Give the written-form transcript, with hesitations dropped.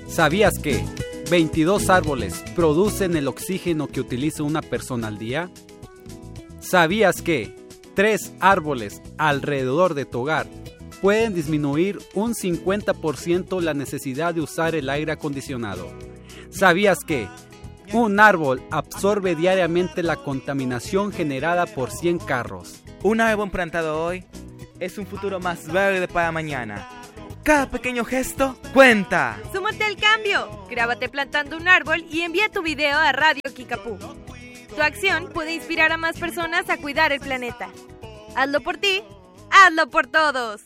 ¿Sabías que 22 árboles producen el oxígeno que utiliza una persona al día? ¿Sabías que 3 árboles alrededor de tu hogar pueden disminuir un 50% la necesidad de usar el aire acondicionado? ¿Sabías que un árbol absorbe diariamente la contaminación generada por 100 carros? Un árbol plantado hoy es un futuro más verde para mañana. Cada pequeño gesto cuenta. ¡Súmate al cambio! Grábate plantando un árbol y envía tu video a Radio Kickapoo. Tu acción puede inspirar a más personas a cuidar el planeta. Hazlo por ti, hazlo por todos.